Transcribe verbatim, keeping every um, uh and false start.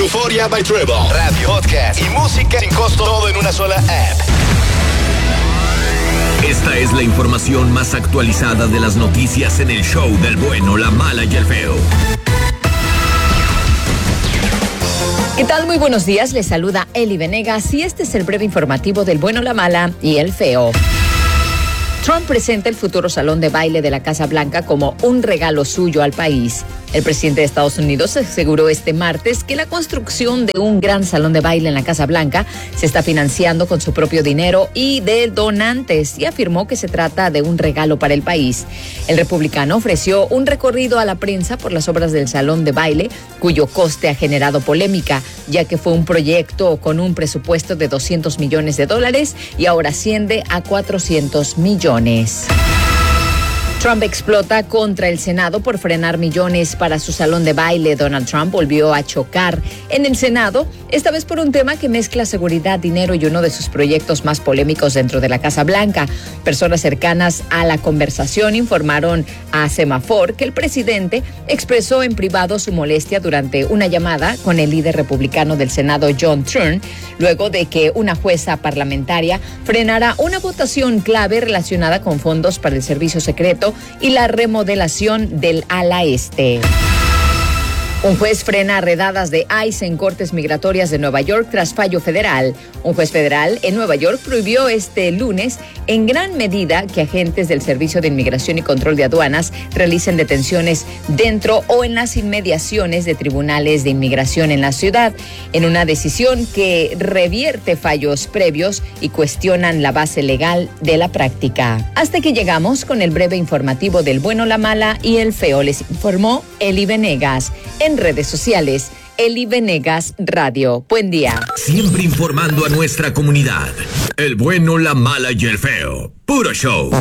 Euphoria by Treble. Radio, podcast y música sin costo, todo en una sola app. Esta es la información más actualizada de las noticias en el show del bueno, la mala y el feo. ¿Qué tal? Muy buenos días, les saluda Eli Venegas y este es el breve informativo del bueno, la mala y el feo. Trump presenta el futuro salón de baile de la Casa Blanca como un regalo suyo al país. El presidente de Estados Unidos aseguró este martes que la construcción de un gran salón de baile en la Casa Blanca se está financiando con su propio dinero y de donantes y afirmó que se trata de un regalo para el país. El republicano ofreció un recorrido a la prensa por las obras del salón de baile, cuyo coste ha generado polémica, ya que fue un proyecto con un presupuesto de doscientos millones de dólares y ahora asciende a cuatrocientos millones. Trump explota contra el Senado por frenar millones para su salón de baile. Donald Trump volvió a chocar en el Senado, esta vez por un tema que mezcla seguridad, dinero y uno de sus proyectos más polémicos dentro de la Casa Blanca. Personas cercanas a la conversación informaron a Semafor que el presidente expresó en privado su molestia durante una llamada con el líder republicano del Senado, John Thune, luego de que una jueza parlamentaria frenara una votación clave relacionada con fondos para el servicio secreto y la remodelación del ala este. Un juez frena redadas de ICE en cortes migratorias de Nueva York tras fallo federal. Un juez federal en Nueva York prohibió este lunes en gran medida que agentes del Servicio de Inmigración y Control de Aduanas realicen detenciones dentro o en las inmediaciones de tribunales de inmigración en la ciudad, en una decisión que revierte fallos previos y cuestionan la base legal de la práctica. Hasta que llegamos con el breve informativo del bueno, la mala y el feo. Les informó Eli Venegas. En redes sociales, Eli Venegas Radio. Buen día. Siempre informando a nuestra comunidad. El bueno, la mala y el feo. Puro show.